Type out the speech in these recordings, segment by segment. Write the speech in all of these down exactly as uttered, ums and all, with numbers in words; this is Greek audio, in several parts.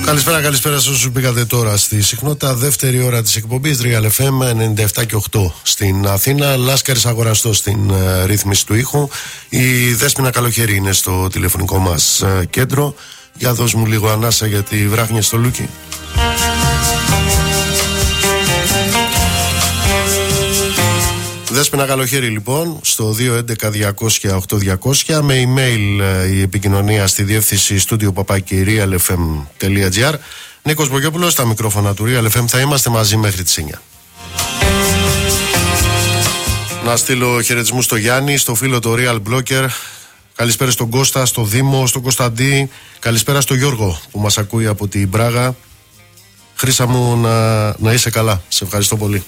Καλησπέρα, καλησπέρα σε όσους μπήκατε τώρα στη συχνότητα. Δεύτερη ώρα της εκπομπής Real εφ εμ ενενήντα επτά και οκτώ στην Αθήνα. Λάσκαρης Αγοραστός στην uh, ρύθμιση του ήχου. Η Δέσποινα Καλοχέρη είναι στο τηλεφωνικό μας uh, κέντρο. Για δώσ' μου λίγο ανάσα γιατί βράχνει στο Λούκι. Δέσποινα Καλοχέρη λοιπόν στο δύο έντεκα διακόσια οκτώ διακόσια, με email η επικοινωνία στη διεύθυνση studio παπάκι real f m τελεία g r. Νίκος Μπογιόπουλος στα μικρόφωνα του Real εφ εμ, θα είμαστε μαζί μέχρι τις εννιά. Να στείλω χαιρετισμούς στο Γιάννη, στο φίλο το Real Blocker. Καλησπέρα στον Κώστα, στο Δήμο, στον Κωνσταντή. Καλησπέρα στο Γιώργο που μας ακούει από την Πράγα. Χρύσα μου, να, να είσαι καλά. Σε ευχαριστώ πολύ.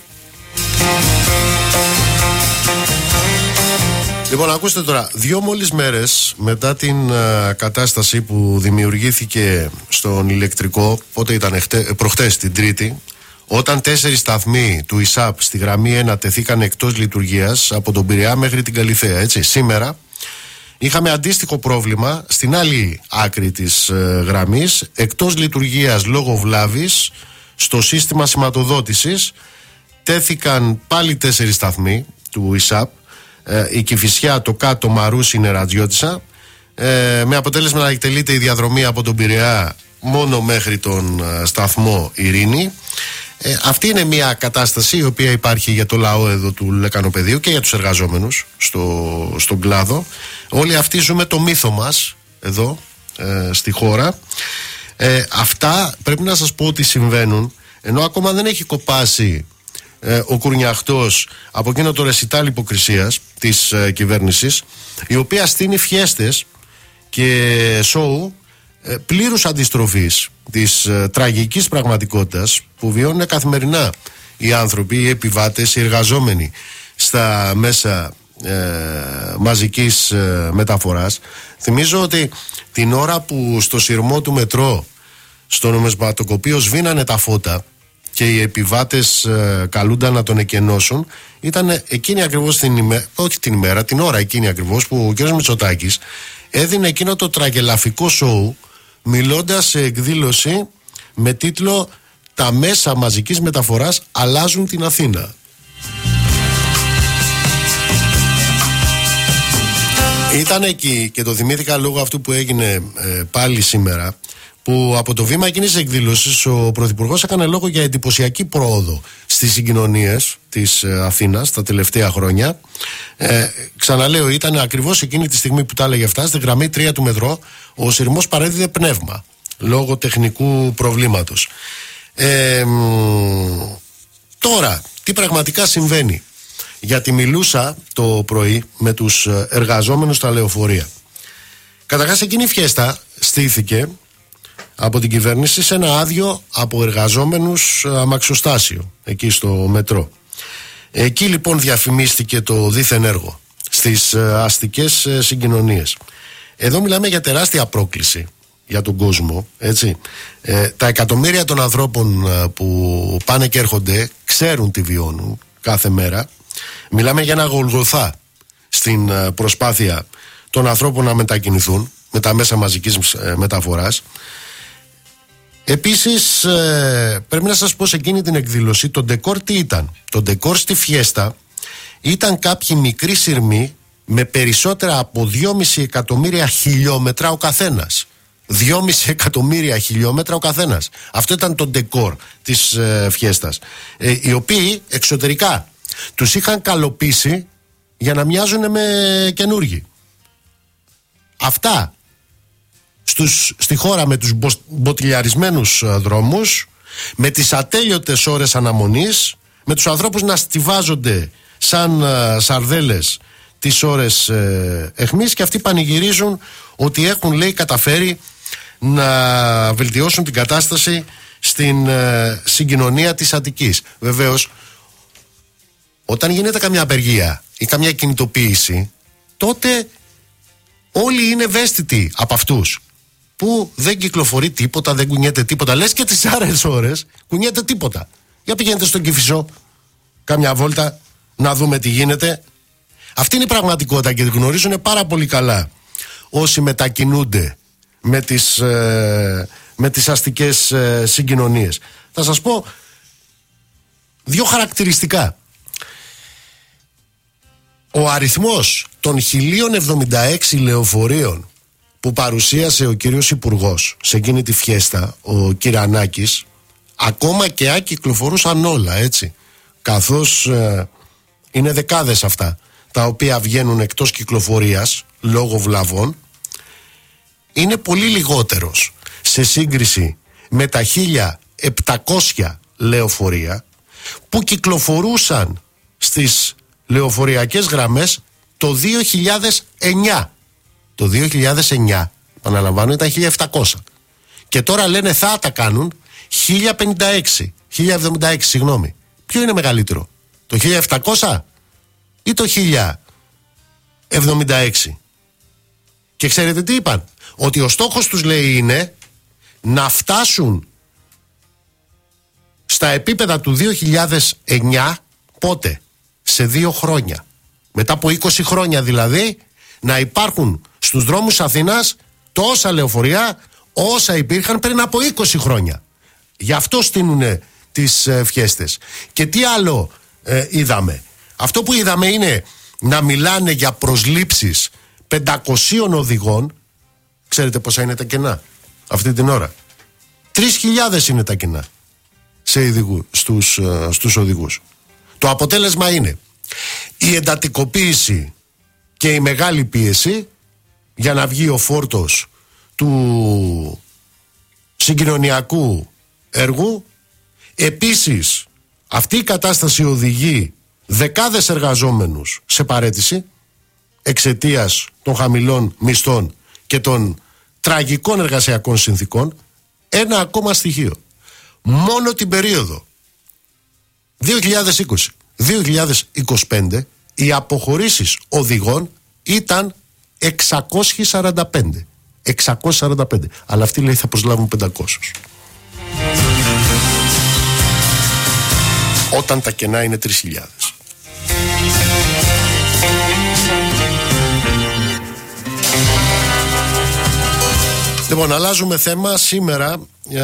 Λοιπόν, ακούστε τώρα, δύο μόλις μέρες μετά την uh, κατάσταση που δημιουργήθηκε στον ηλεκτρικό, πότε ήταν χτε, προχτές την Τρίτη, όταν τέσσερις σταθμοί του ΙΣΑΠ στη γραμμή ένα τεθήκαν εκτός λειτουργίας από τον Πειραιά μέχρι την Καλιθέα, έτσι, σήμερα είχαμε αντίστοιχο πρόβλημα στην άλλη άκρη της uh, γραμμής, εκτός λειτουργίας λόγω βλάβης στο σύστημα σηματοδότησης. Τέθηκαν πάλι τέσσερις σταθμοί του ΙΣΑΠ, Ε, η Κηφισιά, το Κάτω, Μαρούσι, Νερατζιώτισσα, ε, με αποτέλεσμα να εκτελείται η διαδρομή από τον Πειραιά μόνο μέχρι τον ε, σταθμό Ειρήνη. Ε, αυτή είναι μια κατάσταση η οποία υπάρχει για το λαό εδώ του Λεκανοπεδίου και για τους εργαζόμενους στο, στον κλάδο. Όλοι αυτοί ζούμε το μύθο μας εδώ ε, στη χώρα. Ε, αυτά πρέπει να σας πω ότι συμβαίνουν ενώ ακόμα δεν έχει κοπάσει Ε, ο κουρνιαχτός από εκείνο το ρεσιτάλ υποκρισίας της ε, κυβέρνησης, η οποία στείνει φιέστες και σοου ε, πλήρους αντιστροφής της ε, τραγικής πραγματικότητας που βιώνουν καθημερινά οι άνθρωποι, οι επιβάτες, οι εργαζόμενοι στα μέσα ε, μαζικής ε, μεταφοράς. Θυμίζω ότι την ώρα που στο σειρμό του μετρό στο νομισματοκοπείο σβήνανε τα φώτα και οι επιβάτες ε, καλούνταν να τον εκενώσουν, ήταν εκείνη ακριβώς την ημέρα, όχι την ημέρα, την ώρα εκείνη ακριβώς που ο κ. Μητσοτάκης έδινε εκείνο το τραγελαφικό σοου, μιλώντας σε εκδήλωση με τίτλο «Τα μέσα μαζικής μεταφοράς αλλάζουν την Αθήνα». Ήταν εκεί και το θυμήθηκα λόγω αυτού που έγινε ε, πάλι σήμερα, που από το βήμα εκείνης της εκδήλωσης ο Πρωθυπουργός έκανε λόγο για εντυπωσιακή πρόοδο στις συγκοινωνίες της ε, Αθήνας τα τελευταία χρόνια. Ε, ξαναλέω, ήταν ακριβώς εκείνη τη στιγμή που τα έλεγε αυτά, στη γραμμή τρία του μετρό, ο σειρμός παρέδιδε πνεύμα λόγω τεχνικού προβλήματος. Ε, τώρα, τι πραγματικά συμβαίνει? Γιατί μιλούσα το πρωί με τους εργαζόμενους στα λεωφορεία. Καταρχάς, εκείνη η φιέστα στήθηκε από την κυβέρνηση σε ένα άδειο από εργαζόμενους αμαξοστάσιο εκεί στο μετρό. Εκεί λοιπόν διαφημίστηκε το δίθεν έργο στις αστικές συγκοινωνίες. Εδώ μιλάμε για τεράστια πρόκληση για τον κόσμο, έτσι. Ε, τα εκατομμύρια των ανθρώπων που πάνε και έρχονται ξέρουν τι βιώνουν κάθε μέρα. Μιλάμε για ένα γολγοθά στην προσπάθεια των ανθρώπων να μετακινηθούν με τα μέσα μαζικής μεταφοράς. Επίσης ε, πρέπει να σας πω, σε εκείνη την εκδήλωση το ντεκόρ τι ήταν? Το ντεκόρ στη φιέστα ήταν κάποιοι μικροί σειρμοί με περισσότερα από δυόμισι εκατομμύρια χιλιόμετρα ο καθένας. δυόμισι εκατομμύρια χιλιόμετρα ο καθένας. Αυτό ήταν το ντεκόρ της ε, φιέστας, ε, οι οποίοι εξωτερικά τους είχαν καλοποιήσει για να μοιάζουν με καινούργοι. Αυτά Στους, στη χώρα με τους μποτιλιαρισμένους δρόμους, με τις ατέλειωτες ώρες αναμονής, με τους ανθρώπους να στιβάζονται σαν α, σαρδέλες τις ώρες ε, εχμής, και αυτοί πανηγυρίζουν ότι έχουν, λέει, καταφέρει να βελτιώσουν την κατάσταση στην ε, συγκοινωνία της Αττικής. Βεβαίως, όταν γίνεται καμιά απεργία ή καμιά κινητοποίηση, τότε όλοι είναι ευαίσθητοι από αυτούς, που δεν κυκλοφορεί τίποτα, δεν κουνιέται τίποτα. Λες και τις άλλες ώρες κουνιέται τίποτα. Για πηγαίνετε στον Κηφισό κάμια βόλτα να δούμε τι γίνεται. Αυτή είναι η πραγματικότητα και γνωρίζουν πάρα πολύ καλά όσοι μετακινούνται με τις ε, με τις αστικές ε, συγκοινωνίες. Θα σας πω δύο χαρακτηριστικά. Ο αριθμός των χίλια εβδομήντα έξι λεωφορείων που παρουσίασε ο κύριος Υπουργός σε εκείνη τη φιέστα, ο Κυρανάκης, ακόμα και αν κυκλοφορούσαν όλα, έτσι, καθώς ε, είναι δεκάδες αυτά τα οποία βγαίνουν εκτός κυκλοφορίας λόγω βλαβών, είναι πολύ λιγότερος σε σύγκριση με τα χίλια επτακόσια λεωφορεία που κυκλοφορούσαν στις λεωφοριακές γραμμές το δύο χιλιάδες εννιά. Το δύο χιλιάδες εννιά, επαναλαμβάνω, ήταν χίλια επτακόσια. Και τώρα λένε θα τα κάνουν χίλια πενήντα έξι, χίλια εβδομήντα έξι, συγγνώμη. Ποιο είναι μεγαλύτερο, το χίλια επτακόσια ή το χίλια εβδομήντα έξι? Και ξέρετε τι είπαν? Ότι ο στόχος τους, λέει, είναι να φτάσουν στα επίπεδα του δύο χιλιάδες εννιά. Πότε? Σε δύο χρόνια. Μετά από είκοσι χρόνια δηλαδή, να υπάρχουν στους δρόμους Αθήνας τόσα λεωφορεία όσα υπήρχαν πριν από είκοσι χρόνια. Γι' αυτό στείνουν τις ε, φιέστες. Και τι άλλο ε, είδαμε? Αυτό που είδαμε είναι να μιλάνε για προσλήψεις πεντακοσίων οδηγών. Ξέρετε πόσα είναι τα κενά αυτή την ώρα? Τρεις χιλιάδες είναι τα κενά σε ειδικού, στους, ε, στους οδηγούς. Το αποτέλεσμα είναι η εντατικοποίηση και η μεγάλη πίεση για να βγει ο φόρτος του συγκοινωνιακού έργου. Επίσης, αυτή η κατάσταση οδηγεί δεκάδες εργαζόμενους σε παραίτηση εξαιτίας των χαμηλών μισθών και των τραγικών εργασιακών συνθήκων. Ένα ακόμα στοιχείο. Μόνο την περίοδο δύο χιλιάδες είκοσι με δύο χιλιάδες είκοσι πέντε οι αποχωρήσεις οδηγών ήταν εξακόσιες σαράντα πέντε. εξακόσιες σαράντα πέντε. Αλλά αυτοί, λέει, θα προσλάβουν πεντακόσιους. Όταν τα κενά είναι τρεις χιλιάδες. Λοιπόν, αλλάζουμε θέμα. Σήμερα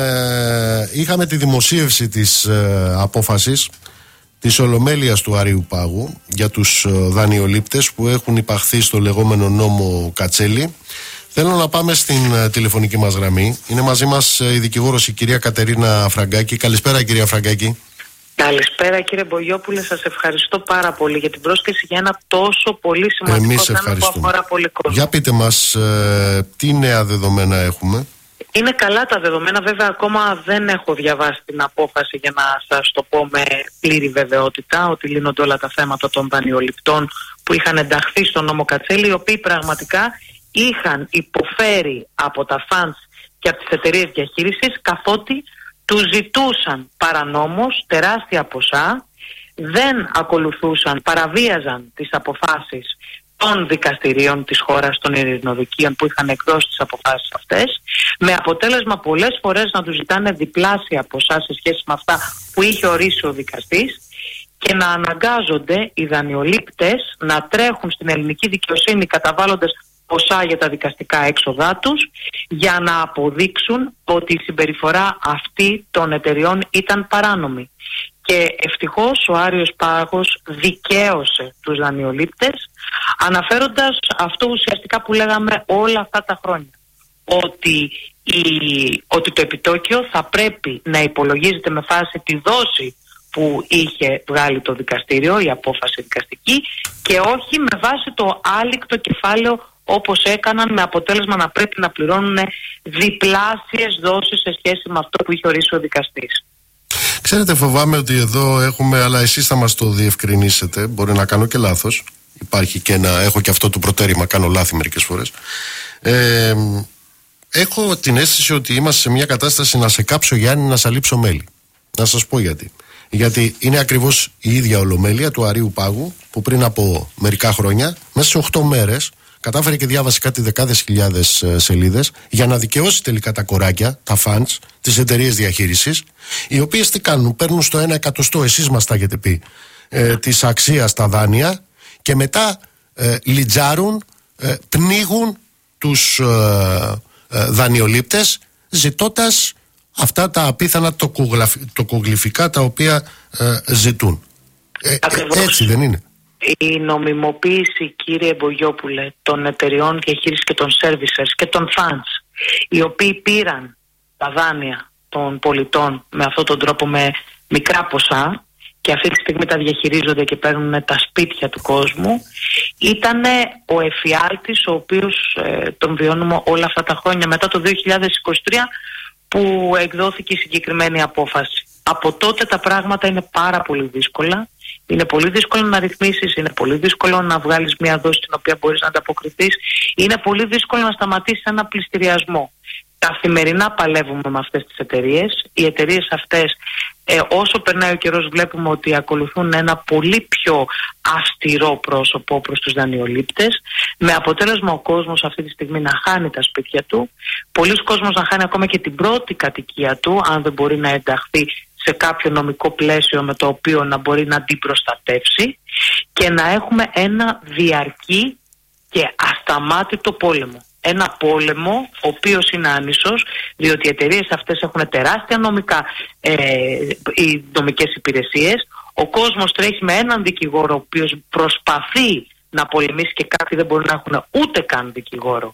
ε, είχαμε τη δημοσίευση της ε, απόφασης της Ολομέλειας του Αρείου Πάγου για τους ε, δανειολήπτες που έχουν υπαχθεί στο λεγόμενο νόμο Κατσέλη. Θέλω να πάμε στην ε, τηλεφωνική μας γραμμή. Είναι μαζί μας ε, η δικηγόρος η κυρία Κατερίνα Φραγκάκη. Καλησπέρα, κυρία Φραγκάκη. Καλησπέρα, κύριε Μπογιόπουλε, σας ευχαριστώ πάρα πολύ για την πρόσκληση για ένα τόσο πολύ σημαντικό θέμα που αφορά πολύ κόσμο. Για πείτε μας, ε, τι νέα δεδομένα έχουμε? Είναι καλά τα δεδομένα, βέβαια ακόμα δεν έχω διαβάσει την απόφαση για να σας το πω με πλήρη βεβαιότητα ότι λύνονται όλα τα θέματα των δανειοληπτών που είχαν ενταχθεί στον νόμο Κατσέλη, οι οποίοι πραγματικά είχαν υποφέρει από τα φαντς και από τις εταιρείες διαχείρισης, καθότι τους ζητούσαν παρανόμως τεράστια ποσά, δεν ακολουθούσαν, παραβίαζαν τις αποφάσεις των δικαστηρίων της χώρας, των ειρηνοδικείων που είχαν εκδώσει τις αποφάσεις αυτές, με αποτέλεσμα πολλές φορές να τους ζητάνε διπλάσια ποσά σε σχέση με αυτά που είχε ορίσει ο δικαστής και να αναγκάζονται οι δανειολήπτες να τρέχουν στην ελληνική δικαιοσύνη καταβάλλοντας ποσά για τα δικαστικά έξοδά τους για να αποδείξουν ότι η συμπεριφορά αυτή των εταιριών ήταν παράνομη. Και ευτυχώς ο Άριος Πάγος δικαίωσε τους δανειολήπτες, αναφέροντας αυτό ουσιαστικά που λέγαμε όλα αυτά τα χρόνια, ότι, η, ότι το επιτόκιο θα πρέπει να υπολογίζεται με βάση τη δόση που είχε βγάλει το δικαστήριο, η απόφαση δικαστική, και όχι με βάση το άλικτο κεφάλαιο όπως έκαναν, με αποτέλεσμα να πρέπει να πληρώνουν διπλάσιες δόσεις σε σχέση με αυτό που είχε ορίσει ο δικαστής. Ξέρετε, φοβάμαι ότι εδώ έχουμε, αλλά εσείς θα μας το διευκρινίσετε, μπορεί να κάνω και λάθος, υπάρχει και ένα, έχω και αυτό το προτέρημα, κάνω λάθη μερικές φορές. ε, Έχω την αίσθηση ότι είμαστε σε μια κατάσταση να σε κάψω Γιάννη, να σε αλείψω μέλι. Να σας πω γιατί. Γιατί είναι ακριβώς η ίδια Ολομέλεια του Αρείου Πάγου που πριν από μερικά χρόνια, μέσα σε οκτώ μέρες, κατάφερε και διάβασε κάτι δεκάδες χιλιάδες ε, σελίδες για να δικαιώσει τελικά τα κοράκια, τα φαντς, τις εταιρείες διαχείρισης, οι οποίες τι κάνουν? Παίρνουν στο ένα εκατοστό, εσείς μας τα έχετε πει, ε, της αξίας τα δάνεια και μετά ε, λιτζάρουν, ε, πνίγουν τους ε, ε, δανειολήπτες ζητώντας αυτά τα απίθανα τοκογλυφικά τα οποία ε, ζητούν. Ε, ε, έτσι δεν είναι? Η νομιμοποίηση, κύριε Μπογιόπουλε, των εταιριών διαχείρισης και των servicers και των funds, οι οποίοι πήραν τα δάνεια των πολιτών με αυτόν τον τρόπο, με μικρά ποσά, και αυτή τη στιγμή τα διαχειρίζονται και παίρνουν τα σπίτια του κόσμου, ήταν ο εφιάλτης ο οποίος ε, τον βιώνουμε όλα αυτά τα χρόνια μετά το δύο χιλιάδες είκοσι τρία που εκδόθηκε η συγκεκριμένη απόφαση. Από τότε τα πράγματα είναι πάρα πολύ δύσκολα. Είναι πολύ δύσκολο να ρυθμίσεις, είναι πολύ δύσκολο να βγάλεις μια δόση την οποία μπορείς να ανταποκριθείς, είναι πολύ δύσκολο να σταματήσεις ένα πληστηριασμό. Καθημερινά παλεύουμε με αυτές τις εταιρείες. Οι εταιρείες αυτές, ε, όσο περνάει ο καιρός, βλέπουμε ότι ακολουθούν ένα πολύ πιο αυστηρό πρόσωπο προς τους δανειολήπτες, με αποτέλεσμα ο κόσμος αυτή τη στιγμή να χάνει τα σπίτια του, πολλοί κόσμος να χάνει ακόμα και την πρώτη κατοικία του, αν δεν μπορεί να ενταχθεί σε κάποιο νομικό πλαίσιο με το οποίο να μπορεί να την προστατεύσει, και να έχουμε ένα διαρκή και ασταμάτητο πόλεμο. Ένα πόλεμο ο οποίος είναι άνισος, διότι οι εταιρείες αυτές έχουν τεράστια νομικά, ε, οι νομικές υπηρεσίες. Ο κόσμος τρέχει με έναν δικηγόρο ο οποίος προσπαθεί να πολεμήσει, και κάποιοι δεν μπορούν να έχουν ούτε καν δικηγόρο,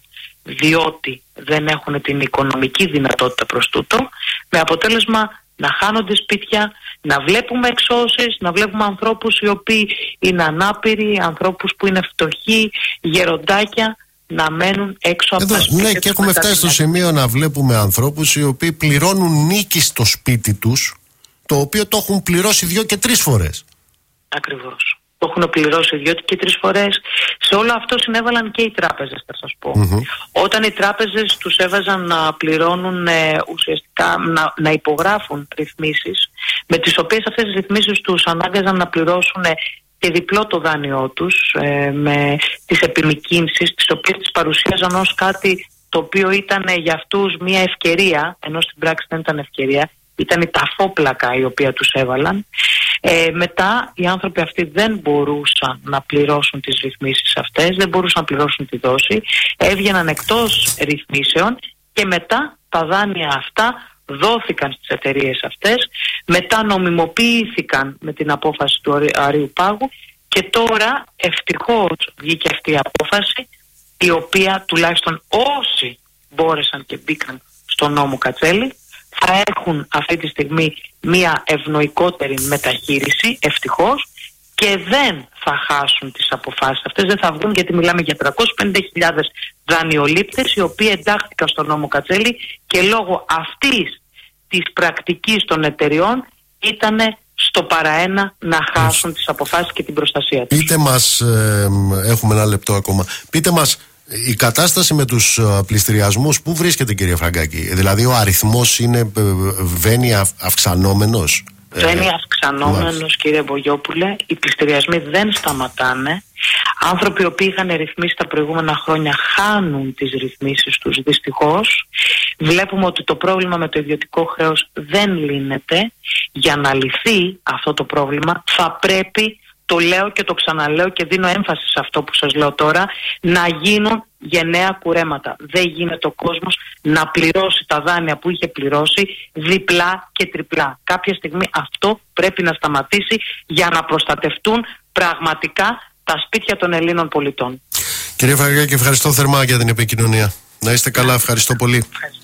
διότι δεν έχουν την οικονομική δυνατότητα προς τούτο, με αποτέλεσμα να χάνονται σπίτια, να βλέπουμε εξώσεις, να βλέπουμε ανθρώπους οι οποίοι είναι ανάπηροι, ανθρώπους που είναι φτωχοί, γεροντάκια, να μένουν έξω από τα σπίτια. Ναι, και έχουμε φτάσει στο σημείο να βλέπουμε ανθρώπους οι οποίοι πληρώνουν νίκη στο σπίτι τους, το οποίο το έχουν πληρώσει δύο και τρεις φορές. Ακριβώς. Το έχουν πληρώσει δύο και τρεις φορές. Σε όλο αυτό συνέβαλαν και οι τράπεζες, θα σας πω. Mm-hmm. Όταν οι τράπεζες τους έβαζαν να πληρώνουν, ε, ουσιαστικά να, να υπογράφουν ρυθμίσεις, με τις οποίες αυτές τις ρυθμίσεις τους ανάγκαζαν να πληρώσουν και διπλό το δάνειό τους, ε, με τις επιμικρύνσεις, τις οποίες τις παρουσίαζαν ως κάτι το οποίο ήταν για αυτούς μια ευκαιρία, ενώ στην πράξη δεν ήταν ευκαιρία, ήταν η ταφόπλακα η οποία τους έβαλαν. Ε, μετά οι άνθρωποι αυτοί δεν μπορούσαν να πληρώσουν τις ρυθμίσεις αυτές, δεν μπορούσαν να πληρώσουν τη δόση, έβγαιναν εκτός ρυθμίσεων, και μετά τα δάνεια αυτά δόθηκαν στις εταιρείες αυτές, μετά νομιμοποιήθηκαν με την απόφαση του Αρείου Πάγου, και τώρα ευτυχώς βγήκε αυτή η απόφαση, η οποία τουλάχιστον όσοι μπόρεσαν και μπήκαν στο νόμο Κατσέλη θα έχουν αυτή τη στιγμή μια ευνοϊκότερη μεταχείριση, ευτυχώς, και δεν θα χάσουν τις αποφάσεις αυτές, δεν θα βγουν, γιατί μιλάμε για τριακόσιες πενήντα χιλιάδες δανειολήπτες οι οποίοι εντάχθηκαν στο νόμο Κατσέλη, και λόγω αυτής της πρακτικής των εταιριών ήταν στο παραένα να χάσουν τις αποφάσεις και την προστασία τους. Πείτε μας, ε, έχουμε ένα λεπτό ακόμα, πείτε μας, η κατάσταση με τους πληστηριασμούς πού βρίσκεται, κύριε Φραγκάκη? Δηλαδή ο αριθμός είναι, βαίνει αυξανόμενος? Βαίνει αυξανόμενος, κύριε Μπογιόπουλε. Οι πληστηριασμοί δεν σταματάνε. Άνθρωποι οι οποίοι είχαν ρυθμίσει τα προηγούμενα χρόνια χάνουν τις ρυθμίσεις τους, δυστυχώς. Βλέπουμε ότι το πρόβλημα με το ιδιωτικό χρέος δεν λύνεται. Για να λυθεί αυτό το πρόβλημα θα πρέπει, το λέω και το ξαναλέω και δίνω έμφαση σε αυτό που σας λέω τώρα, να γίνουν γενναία κουρέματα. Δεν γίνεται ο κόσμος να πληρώσει τα δάνεια που είχε πληρώσει διπλά και τριπλά. Κάποια στιγμή αυτό πρέπει να σταματήσει για να προστατευτούν πραγματικά τα σπίτια των Ελλήνων πολιτών. Κύριε Φραγκάκη, ευχαριστώ θερμά για την επικοινωνία. Να είστε καλά, ευχαριστώ πολύ. Ευχαριστώ.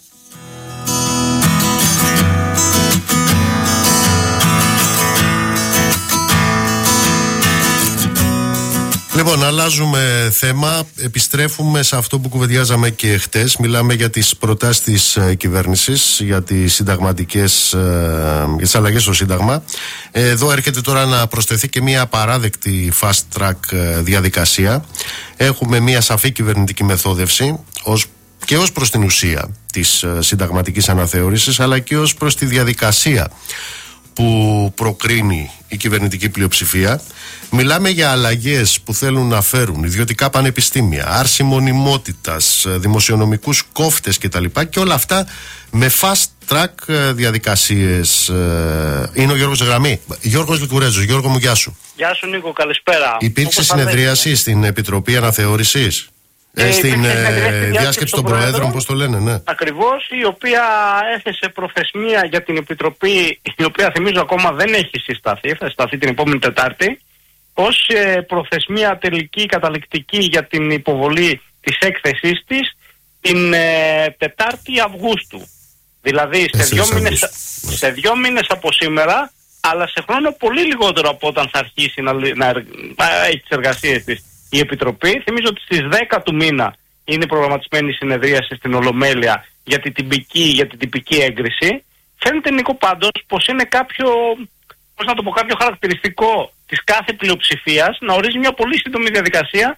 Λοιπόν, αλλάζουμε θέμα, επιστρέφουμε σε αυτό που κουβεντιάζαμε και χτες. Μιλάμε για τις προτάσεις της ε, κυβέρνησης, για τις συνταγματικές, ε, για τις αλλαγές στο Σύνταγμα. Εδώ έρχεται τώρα να προσθεθεί και μια απαράδεκτη fast track ε, διαδικασία. Έχουμε μια σαφή κυβερνητική μεθόδευση ως, και ως προς την ουσία της ε, συνταγματικής αναθεώρησης, αλλά και ως προς τη διαδικασία που προκρίνει η κυβερνητική πλειοψηφία. Μιλάμε για αλλαγές που θέλουν να φέρουν ιδιωτικά πανεπιστήμια, άρση μονιμότητας, δημοσιονομικούς κόφτες κτλ. Και όλα αυτά με fast track διαδικασίες. Είναι ο Γιώργος Γραμμή. Γιώργος Λικουρέζος. Γιώργο μου, γεια σου. Γεια σου Νίκο, καλησπέρα. Υπήρξε Όπως συνεδρίαση στην Επιτροπή Αναθεώρησης Ε, στην ε, διάσκεψη των Προέδρων, πώς το λένε, ναι. Ακριβώς, η οποία έθεσε προθεσμία για την Επιτροπή, η οποία θυμίζω ακόμα δεν έχει συσταθεί, θα συσταθεί την επόμενη Τετάρτη, ως ε, προθεσμία τελική, καταληκτική για την υποβολή της έκθεσής της την ε, Τετάρτη Αυγούστου. Δηλαδή σε δύο, μήνες, σε δύο μήνες από σήμερα, αλλά σε χρόνο πολύ λιγότερο από όταν θα αρχίσει να, να, να έχει τις εργασίες της η Επιτροπή. Θυμίζω ότι στις δέκα του μήνα είναι προγραμματισμένη η συνεδρίαση στην Ολομέλεια για την τυπική, για την τυπική έγκριση. Φαίνεται, Νίκο, πάντως πως είναι κάποιο, πώς να το πω, κάποιο χαρακτηριστικό της κάθε πλειοψηφίας να ορίζει μια πολύ σύντομη διαδικασία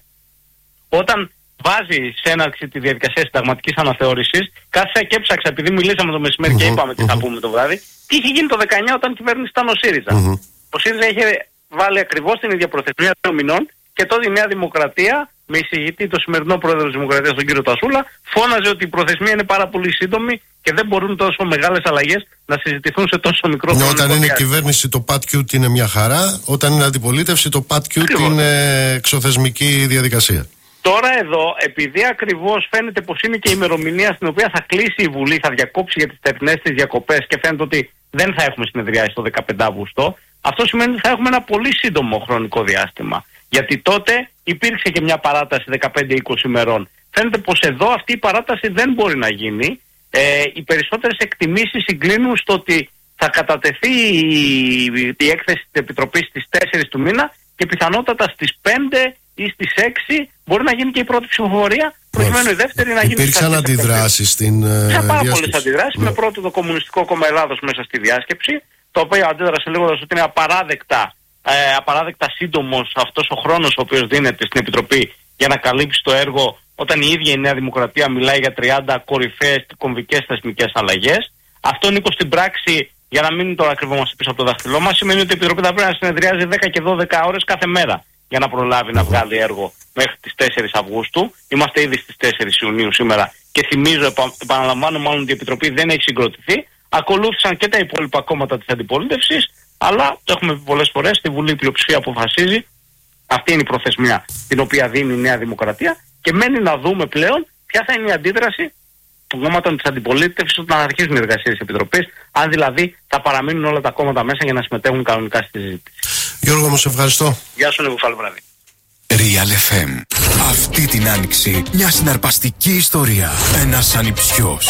όταν βάζει σε έναρξη τη διαδικασία συνταγματικής αναθεώρησης. Κάθισα και έψαξα, επειδή μιλήσαμε το μεσημέρι mm-hmm, και είπαμε τι mm-hmm. θα πούμε το βράδυ, τι είχε γίνει το δεκαεννιά όταν η κυβέρνηση ήταν ο ΣΥΡΙΖΑ. Mm-hmm. Ο ΣΥΡΙΖΑ είχε βάλει ακριβώς την ίδια προθεσμία δύο μηνών και τότε η Νέα Δημοκρατία, με εισηγητή το σημερινό πρόεδρο της Δημοκρατίας, τον κύριο Τασούλα, φώναζε ότι η προθεσμία είναι πάρα πολύ σύντομη και δεν μπορούν τόσο μεγάλες αλλαγές να συζητηθούν σε τόσο μικρό χρόνο. Όταν είναι κυβέρνηση το πατ-κιούτ είναι μια χαρά, όταν είναι αντιπολίτευση το πατ-κιούτ είναι εξωθεσμική διαδικασία. Τώρα εδώ, επειδή ακριβώς φαίνεται πως είναι και η ημερομηνία στην οποία θα κλείσει η Βουλή, θα διακόψει για τις τερινές της διακοπές και φαίνεται ότι δεν θα έχουμε συνεδριάσει το δεκαπέντε Αυγούστου, αυτό σημαίνει ότι θα έχουμε ένα πολύ σύντομο χρονικό διάστημα. Γιατί τότε υπήρξε και μια παράταση δεκαπέντε είκοσι ημερών. Φαίνεται πως εδώ αυτή η παράταση δεν μπορεί να γίνει. Ε, οι περισσότερες εκτιμήσεις συγκλίνουν στο ότι θα κατατεθεί η, η έκθεση της Επιτροπής στις τέσσερις του μήνα και πιθανότατα στις πέντε ή στις έξι μπορεί να γίνει και η πρώτη ψηφοφορία, προκειμένου η δεύτερη να γίνει. Υπήρξαν αντιδράσεις στην uh, διάσκεψη. Πάρα πολλές αντιδράσεις. Ναι. Με πρώτο το Κομμουνιστικό Κόμμα Ελλάδος μέσα στη διάσκεψη, το οποίο αντέδρασε λέγοντας ότι είναι απαράδεκτα, ε, απαράδεκτα σύντομος αυτός ο χρόνος ο οποίος δίνεται στην Επιτροπή για να καλύψει το έργο, όταν η ίδια η Νέα Δημοκρατία μιλάει για τριάντα κορυφαίες και κομβικές θεσμικές αλλαγές. Αυτό, Νίκο, στην πράξη, για να μην τώρα κρυβόμαστε πίσω από το δάχτυλό μας, σημαίνει ότι η Επιτροπή θα πρέπει να συνεδριάζει δέκα και δώδεκα ώρες κάθε μέρα για να προλάβει να βγάλει έργο μέχρι τις τέσσερις Αυγούστου. Είμαστε ήδη στις τέσσερις Ιουνίου σήμερα και θυμίζω, επα, επαναλαμβάνω μάλλον ότι η Επιτροπή δεν έχει συγκροτηθεί. Ακολούθησαν και τα υπόλοιπα κόμματα της αντιπολίτευσης, αλλά το έχουμε πει πολλές φορές, στη Βουλή η πλειοψηφία αποφασίζει. Αυτή είναι η προθεσμία την οποία δίνει η Νέα Δημοκρατία και μένει να δούμε πλέον ποια θα είναι η αντίδραση των κόμματων της αντιπολίτευσης όταν αρχίσουν οι εργασίες της Επιτροπής, αν δηλαδή θα παραμείνουν όλα τα κόμματα μέσα για να συμμετέχουν κανονικά στη συζήτηση. Γιώργο μου, σε ευχαριστώ. Γεια σου, Νίκο, καλό βράδυ. Real εφ εμ. Αυτή την άνοιξη μια συναρπαστική ιστορία. Ένας ανιψιός.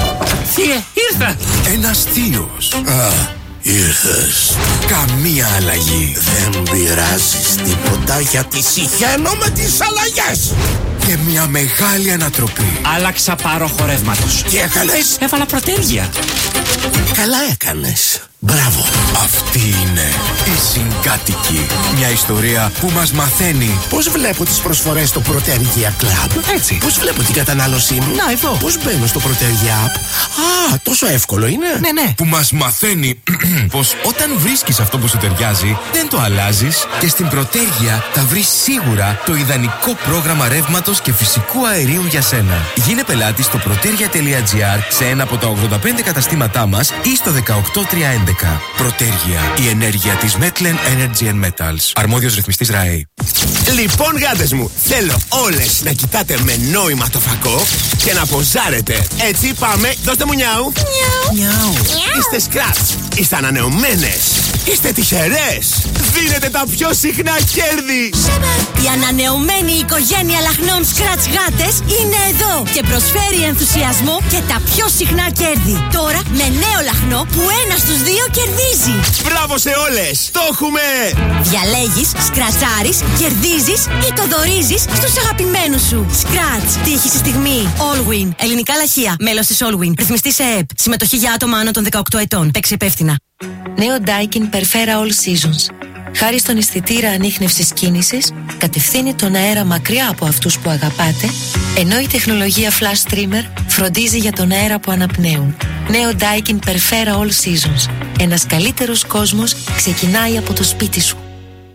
Θεία, ήρθα. Ένας θείος. Α, ήρθες. Καμία αλλαγή. Δεν πειράζεις τίποτα γιατί συχαίνω με τις αλλαγές. Και μια μεγάλη ανατροπή. Άλλαξα πάροχο ρεύματος. Τι έκανες? Έβαλα προτέρια. Καλά έκανες. Μπράβο. Αυτή είναι η Συγκάτοικη. Μια ιστορία που μας μαθαίνει πώς βλέπω τις προσφορές στο Protergia Club. Έτσι. Πώς βλέπω την κατανάλωσή μου. Να, εδώ. Πώς μπαίνω στο Protergia App. Α, τόσο εύκολο είναι. Ναι, ναι. Που μας μαθαίνει πως όταν βρίσκεις αυτό που σου ταιριάζει, δεν το αλλάζεις και στην Protergia θα βρεις σίγουρα το ιδανικό πρόγραμμα ρεύματος και φυσικού αερίου για σένα. Γίνε πελάτης στο protergia τελεία gr σε ένα από τα ογδόντα πέντε καταστήματά μας ή στο δεκαοκτώ τριακόσια έντεκα. Protergia, η ενέργεια της Metlen Energy and Metals. Αρμόδιος ρυθμιστής ΡΑΕ. Λοιπόν, γάτες μου, θέλω όλες να κοιτάτε με νόημα το φακό και να ποζάρετε. Έτσι, πάμε, δώστε μου νιάου. Νιάου. Είστε scratch, είστε ανανεωμένες, είστε τυχερές. Δίνετε τα πιο συχνά κέρδη. Η ανανεωμένη οικογένεια λαχνών Scratch γάτες είναι εδώ και προσφέρει ενθουσιασμό και τα πιο συχνά κέρδη. Τώρα με νέο λαχνό που ένα στους δύο κερδίζει. Μπράβο σε όλες, το έχουμε. Διαλέγεις, σκρατσάρεις, κερδίζεις ή το δωρίζεις στους αγαπημένους σου. Scratch, τύχη στη στιγμή. Allwin, ελληνικά λαχεία, μέλος της Allwin, ρυθμιστής ΕΕΠ. Συμμετοχή για άτομα άνω των δεκαοκτώ ετών. Παίξει υπεύθυνα. Νέο Daikin Perfera All Seasons. Χάρη στον αισθητήρα ανίχνευσης κίνησης, κατευθύνει τον αέρα μακριά από αυτούς που αγαπάτε, ενώ η τεχνολογία Flash Streamer φροντίζει για τον αέρα που αναπνέουν. Νέο Daikin Perfera All Seasons. Ένας καλύτερος κόσμος ξεκινάει από το σπίτι σου.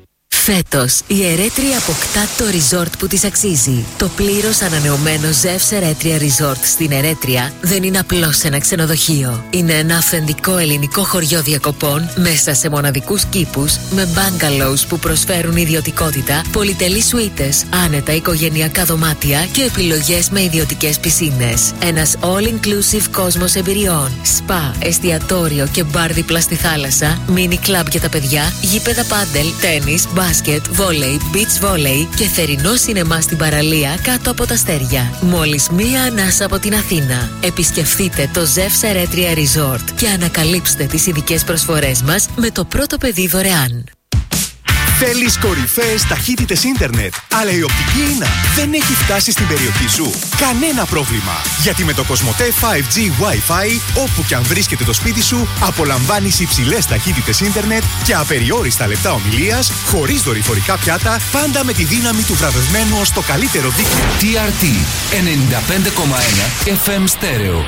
Φέτος, η Ερέτρια αποκτά το resort που της αξίζει. Το πλήρως ανανεωμένο Ζεύς Ερέτρια Resort στην Ερέτρια δεν είναι απλώς ένα ξενοδοχείο. Είναι ένα αυθεντικό ελληνικό χωριό διακοπών μέσα σε μοναδικούς κήπους με bungalows που προσφέρουν ιδιωτικότητα, πολυτελείς σουίτες, άνετα οικογενειακά δωμάτια και επιλογές με ιδιωτικές πισίνες. Ένας all-inclusive κόσμος εμπειριών. Σπα, εστιατόριο και μπαρ δίπλα στη θάλασσα, mini club για τα παιδιά, γήπεδα πάντελ, τένις, μπάσκετ, βόλεϊ, beach volley και θερινό σινεμά στην παραλία κάτω από τα αστέρια. Μόλις μία ανάσα από την Αθήνα. Επισκεφτείτε το Ζεύς Ερέτρια Resort και ανακαλύψτε τις ειδικές προσφορές μας με το πρώτο παιδί δωρεάν. Θέλεις κορυφαίες ταχύτητες ίντερνετ, αλλά η οπτική ίνα δεν έχει φτάσει στην περιοχή σου? Κανένα πρόβλημα, γιατί με το Κοσμοτέ φάιβ τζι Wi-Fi, όπου και αν βρίσκεται το σπίτι σου, απολαμβάνεις υψηλές ταχύτητες ίντερνετ και απεριόριστα λεπτά ομιλίας, χωρίς δορυφορικά πιάτα, πάντα με τη δύναμη του βραβευμένου ως το καλύτερο δίκτυο. τι αρ τι ενενήντα πέντε κόμμα ένα εφ εμ Stereo.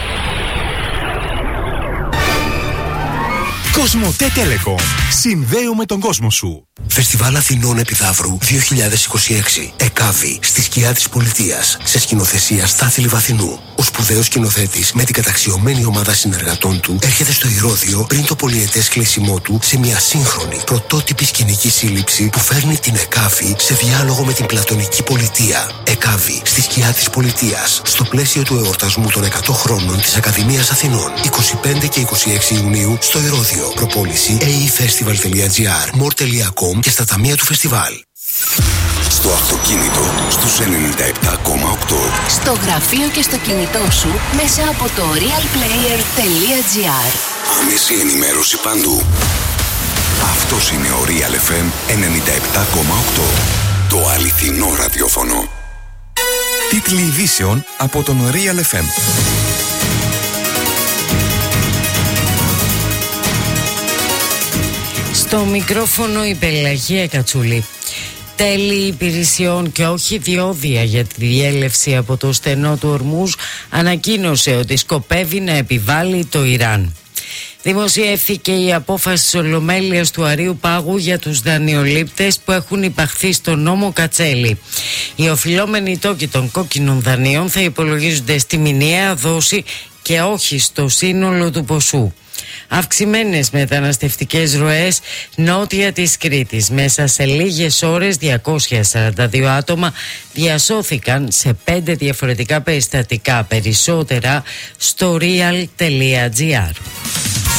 Κοσμοτέ Telecom. Συνδέουμε τον κόσμο σου. Φεστιβάλ Αθηνών Επιδαύρου δύο χιλιάδες είκοσι έξι. ΕΚΑΒΗ, στη σκιά της πολιτείας. Σε σκηνοθεσία Στάθη Λιβαθινού. Ο σπουδαίος σκηνοθέτης με την καταξιωμένη ομάδα συνεργατών του έρχεται στο Ηρώδειο πριν το πολυετές κλείσιμό του σε μια σύγχρονη πρωτότυπη σκηνική σύλληψη που φέρνει την ΕΚΑΒΗ σε διάλογο με την πλατωνική πολιτεία. ΕΚΑΒΗ, στη σκιά της πολιτείας. Στο πλαίσιο του εορτασμού των εκατό χρόνων της Ακαδημίας Αθηνών. είκοσι πέντε και είκοσι έξι Ιουνίου στο Ηρώδειο. Προπόληση έι ι φεστιβάλ τελεία τζι άρ, μορ τελεία κομ και στα ταμεία του φεστιβάλ. Στο αυτοκίνητο στους ενενήντα επτά κόμμα οκτώ. Στο γραφείο και στο κινητό σου μέσα από το real player τελεία τζι άρ. Άμεση ενημέρωση παντού. Αυτός είναι ο Real εφ εμ ενενήντα επτά κόμμα οκτώ. Το αληθινό ραδιόφωνο. Τίτλοι ειδήσεων από τον Real εφ εμ. Στο μικρόφωνο η Πελαγία Κατσούλη. Τέλη υπηρεσιών και όχι διόδια για τη διέλευση από το στενό του Ορμούζ ανακοίνωσε ότι σκοπεύει να επιβάλλει το Ιράν. Δημοσιεύθηκε η απόφαση της Ολομέλειας του Αρείου Πάγου για τους δανειολήπτες που έχουν υπαχθεί στο νόμο Κατσέλη. Οι οφειλόμενοι τόκοι των κόκκινων δανείων θα υπολογίζονται στη μηνιαία δόση και όχι στο σύνολο του ποσού. Αυξημένες μεταναστευτικές ροές νότια της Κρήτης. Μέσα σε λίγες ώρες διακόσια σαράντα δύο άτομα διασώθηκαν σε πέντε διαφορετικά περιστατικά. Περισσότερα στο real τελεία τζι άρ.